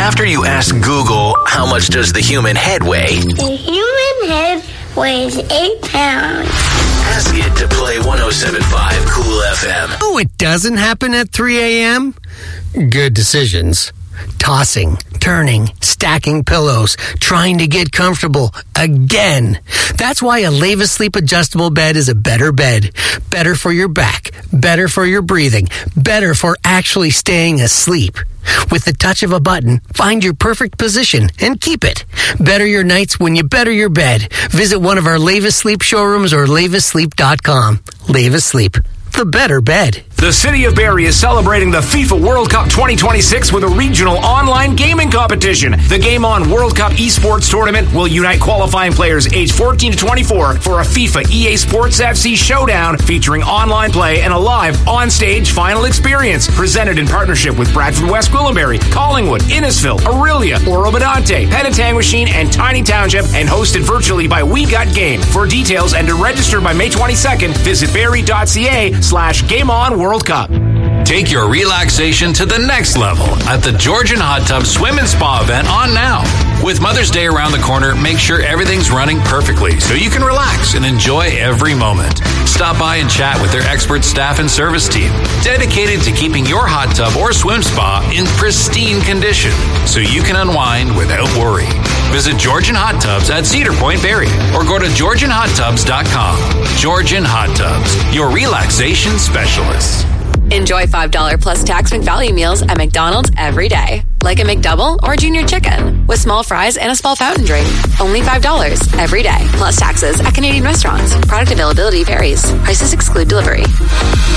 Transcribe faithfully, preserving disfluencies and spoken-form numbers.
After you ask Google, how much does the human head weigh? The human head weighs eight pounds. Ask it to play one oh seven point five Cool F M. Oh, it doesn't happen at three a.m.? Good decisions. Tossing, turning, stacking pillows, trying to get comfortable again. That's why a Leva Sleep adjustable bed is a better bed. Better for your back, better for your breathing, better for actually staying asleep. With the touch of a button, find your perfect position and keep it. Better your nights when you better your bed. Visit one of our Leva Sleep showrooms or leva sleep dot com. Leva Sleep, the better bed. The City of Barrie is celebrating the FIFA World Cup twenty twenty-six with a regional online gaming competition. The Game On World Cup Esports Tournament will unite qualifying players aged fourteen to twenty-four for a FIFA E A Sports F C showdown featuring online play and a live on-stage final experience. Presented in partnership with Bradford West Gwillimbury, Collingwood, Innisfil, Aurelia, Oro-Medonte, Petatang and Tiny Township, and hosted virtually by We Got Game. For details and to register by May twenty-second, visit barrie.ca slash Game On World Cup. Take your relaxation to the next level at the Georgian Hot Tub Swim and Spa event on now. With Mother's Day around the corner, make sure everything's running perfectly so you can relax and enjoy every moment. Stop by and chat with their expert staff and service team, dedicated to keeping your hot tub or swim spa in pristine condition so you can unwind without worry. Visit Georgian Hot Tubs at Cedar Point, Barrie, or go to georgian hot tubs dot com. Georgian Hot Tubs, your relaxation specialists. Enjoy five dollars plus tax McValue meals at McDonald's every day. Like a McDouble or Junior Chicken with small fries and a small fountain drink. Only five dollars every day plus taxes at Canadian restaurants. Product availability varies. Prices exclude delivery.